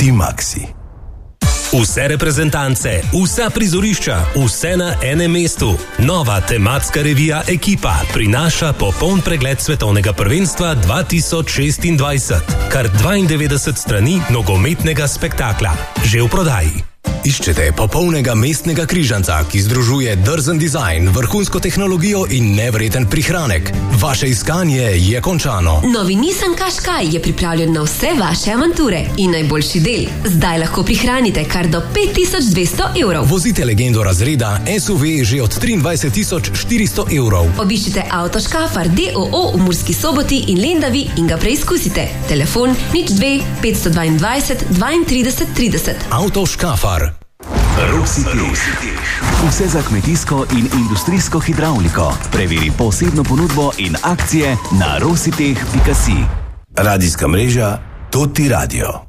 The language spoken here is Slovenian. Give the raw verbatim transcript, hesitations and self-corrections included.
IMAXI. Vse reprezentance, vsa prizorišča, vse na enem mestu. Nova tematska revija Ekipa prinaša popoln pregled svetovnega prvenstva dva tisoč šestindvajset. Kar dvaindevetdeset strani nogometnega spektakla. Že v prodaji. Iščete popolnega mestnega križanca, ki združuje drzen dizajn, vrhunsko tehnologijo in nevreten prihranek. Vaše iskanje je končano. Novi Nissan Qashqai je pripravljen na vse vaše avanture. In najboljši del, zdaj lahko prihranite kar do pet tisoč dvesto evrov. Vozite legendo razreda S U V že od triindvajset tisoč štiristo evrov. Obiščite Avto Škafar D O O v Murski Soboti in Lendavi in ga preizkusite. Telefon nič dve petsto dvaindvajset dvaintrideset trideset. Avto Škafar. Rositeh. Vse za kmetijsko in industrijsko hidravliko. Preveri posebno ponudbo in akcije na rositeh pika si. Radijska mreža Toti Radio.